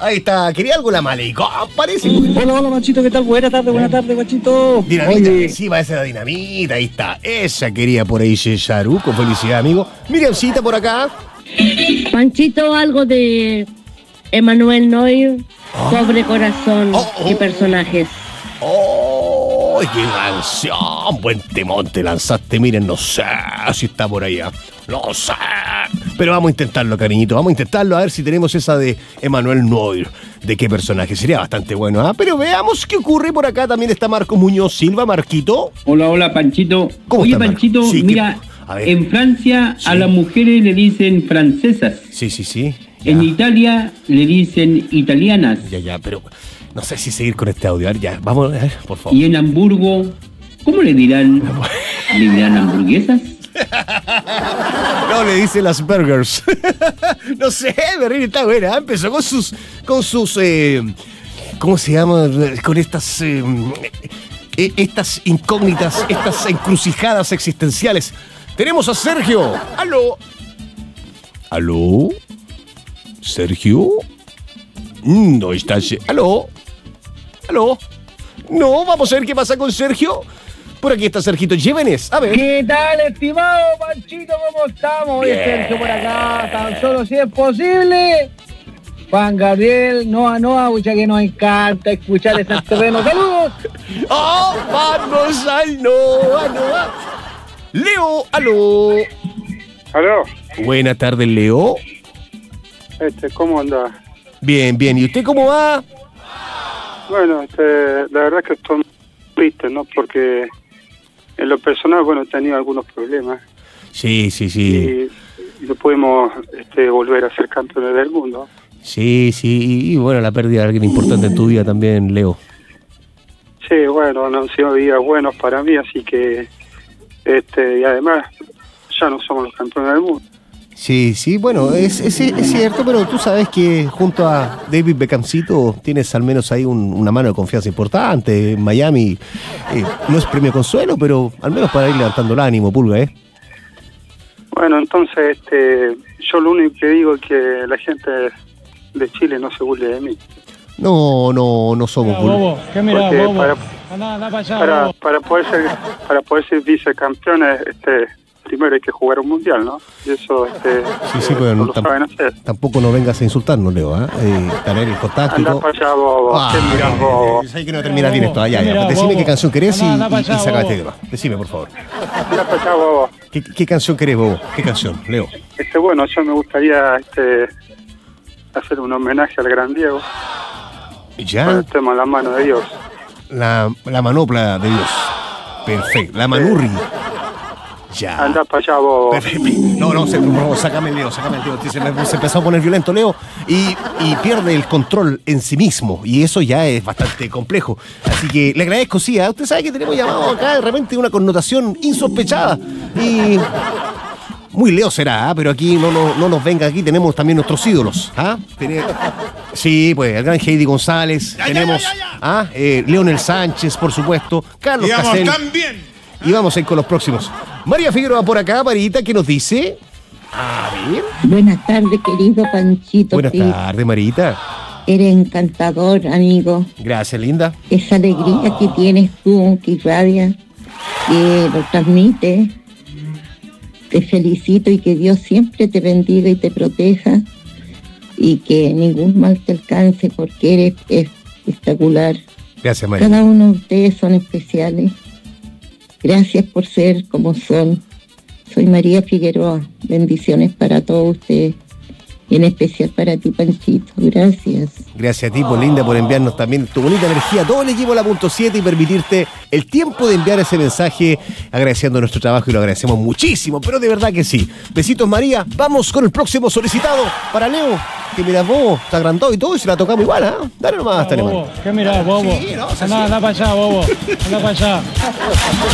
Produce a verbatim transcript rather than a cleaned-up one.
Ahí está, quería algo la Malecón, parece. Hola, hola, Machito, ¿qué tal? Buena tarde, buena tarde, Machito. Dinamita, Oye. Sí, va a ser la dinamita, ahí está. Esa quería por ahí Cesaru, con felicidad, amigo. Miriamcita por acá. Panchito, algo de Emanuel Neuer, oh. Pobre corazón oh, oh. y personajes. ¡Oh! ¡Qué canción! Buen temón te lanzaste, miren, no sé si está por allá. No sé. Pero vamos a intentarlo, cariñito. Vamos a intentarlo a ver si tenemos esa de Emanuel Neuer. ¿De qué personaje? Sería bastante bueno, ¿ah? ¿eh? Pero veamos qué ocurre por acá. También está Marco Muñoz Silva, Marquito. Hola, hola, Panchito. ¿Cómo Oye, está, Panchito, sí, mira, que... en Francia sí. a las mujeres le dicen francesas. Sí, sí, sí. Ya. En Italia le dicen italianas. Ya, ya, pero no sé si seguir con este audio. A ver, ya, vamos a ver, por favor. Y en Hamburgo, ¿cómo le dirán? ¿Le dirán hamburguesas? No, le dice las burgers. No sé, Berrín está buena. Empezó con sus, con sus, eh, ¿cómo se llama? Con estas, eh, estas incógnitas, estas encrucijadas existenciales. Tenemos a Sergio. ¿Aló? ¿Aló? ¿Sergio? No está... ¿Aló? ¿Aló? No, vamos a ver qué pasa con Sergio. Por aquí está Sergito Llévenes, a ver. ¿Qué tal, estimado Panchito? ¿Cómo estamos? Oye, Sergio por acá, tan solo si es posible. Juan Gabriel, Noa Noa, mucha que nos encanta escuchar ese terreno. ¡Saludos! ¡Oh, vamos al Noa Noa! Leo, aló. ¿Aló? Buenas tardes, Leo. Este, ¿cómo anda? Bien, bien. ¿Y usted cómo va? Bueno, este, la verdad es que estoy triste, ¿no? Porque en lo personal, bueno, he tenido algunos problemas. Sí, sí, sí. Y no pudimos este, volver a ser campeones del mundo. Sí, sí. Y, y bueno, la pérdida de alguien importante en tu vida también, Leo. Sí, bueno, no han sido días buenos para mí, así que, este, y además, ya no somos los campeones del mundo. Sí, sí, bueno, es, es, es cierto, pero tú sabes que junto a David Beckhamcito tienes al menos ahí un, una mano de confianza importante. En Miami eh, no es premio consuelo, pero al menos para ir levantando el ánimo, Pulga, ¿eh? Bueno, entonces, este, yo lo único que digo es que la gente de Chile no se burle de mí. No, no, no somos mira, bobo, ¿qué mirá, Porque bobo? Para, anda, anda para, allá, para, para poder ser, para poder ser vicecampeones, este, primero hay que jugar un mundial, ¿no? Y eso, este, sí, sí, pero no no, lo saben hacer. Tampoco nos vengas a insultarnos, Leo, ¿eh? eh tener el contacto. Anda para allá, bobo. Ah, ¿Qué mirás, bobo? Hay que no terminar bien esto. Allá, ya. Decime bobo. Qué canción querés y, anda, anda y, y saca este tema. Decime, por favor. Anda para allá, bobo. ¿Qué, ¿Qué canción querés, bobo? ¿Qué canción, Leo? Este, bueno, yo me gustaría, este, hacer un homenaje al gran Diego. ¿Ya? Con el tema La mano de Dios. La, la manopla de Dios. Perfecto. La manurri. Ya. Anda para allá, bobo. Perfecto. No, no, se, no, sácame el Leo, sácame el Leo. Se, me, se empezó a poner violento, Leo, y, y pierde el control en sí mismo. Y eso ya es bastante complejo. Así que le agradezco, sí. ¿eh? Usted sabe que tenemos llamado acá de repente una connotación insospechada. Y... muy Leo será, ¿eh? Pero aquí no, no, no nos venga, aquí tenemos también nuestros ídolos. ¿Ah? Sí, pues el gran Heidi González, ya, tenemos ya, ya, ya, ya. ¿Ah? Eh, Leonel Sánchez, por supuesto, Carlos Casel. También. Y vamos a ir con los próximos. María Figueroa por acá, Marita, ¿qué nos dice? A ver. Buenas tardes, querido Panchito. Buenas tardes, Marita. Eres encantador, amigo. Gracias, linda. Esa alegría que tienes tú, que irradia, que lo transmite. Te felicito y que Dios siempre te bendiga y te proteja y que ningún mal te alcance porque eres espectacular. Gracias, María. Cada uno de ustedes son especiales. Gracias por ser como son. Soy María Figueroa. Bendiciones para todos ustedes. Y en especial para ti, Panchito. Gracias. Gracias a ti, por linda, por enviarnos también tu bonita energía, todo el equipo de la punto siete y permitirte el tiempo de enviar ese mensaje agradeciendo nuestro trabajo y lo agradecemos muchísimo, pero de verdad que sí. Besitos, María. Vamos con el próximo solicitado para Leo, que mira, bobo, está agrandado y todo y se la tocamos igual, ¿ah? ¿eh? Dale nomás, no, bobo. ¿Qué mirá, bobo? Sí, no, anda, anda para allá, bobo. Anda para allá.